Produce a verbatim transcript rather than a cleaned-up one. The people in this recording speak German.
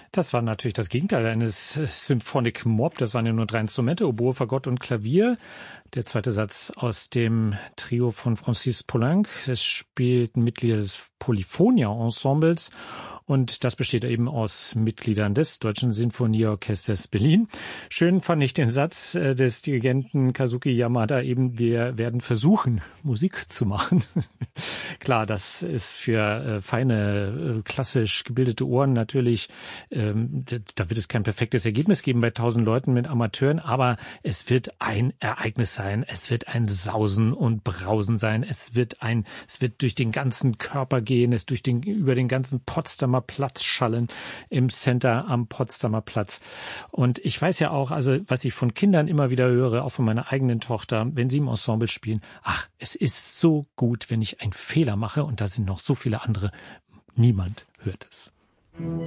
Das war natürlich das Gegenteil eines Symphonic Mob. Das waren ja nur drei Instrumente, Oboe, Fagott und Klavier. Der zweite Satz aus dem Trio von Francis Poulenc. Es spielten Mitglieder des Polyphonia-Ensembles. Und das besteht eben aus Mitgliedern des Deutschen Sinfonieorchesters Berlin. Schön fand ich den Satz des Dirigenten Kazuki Yamada eben, wir werden versuchen, Musik zu machen. Klar, das ist für äh, feine, äh, klassisch gebildete Ohren natürlich, ähm, da wird es kein perfektes Ergebnis geben bei tausend Leuten mit Amateuren, aber es wird ein Ereignis sein, es wird ein Sausen und Brausen sein, es wird ein, es wird durch den ganzen Körper gehen, es durch den, über den ganzen Potsdamer Platz schallen, im Center am Potsdamer Platz. Und ich weiß ja auch, also was ich von Kindern immer wieder höre, auch von meiner eigenen Tochter, wenn sie im Ensemble spielen, ach, es ist so gut, wenn ich einen Fehler mache und da sind noch so viele andere. Niemand hört es.